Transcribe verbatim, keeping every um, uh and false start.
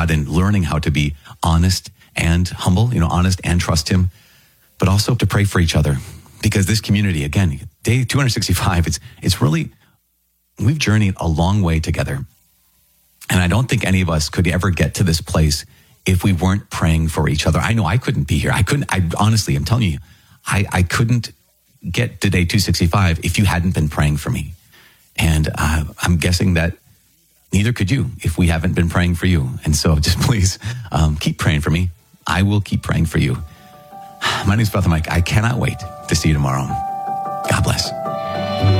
God and learning how to be honest and humble, you know, honest and trust him, but also to pray for each other. Because this community, again, day two hundred sixty-five, it's it's really, we've journeyed a long way together. And I don't think any of us could ever get to this place if we weren't praying for each other. I know I couldn't be here. I couldn't, I honestly, I'm telling you, I, I couldn't get to day two sixty-five if you hadn't been praying for me. And uh, I'm guessing that neither could you if we haven't been praying for you. And so just please um, keep praying for me. I will keep praying for you. My name is Brother Mike. I cannot wait to see you tomorrow. God bless.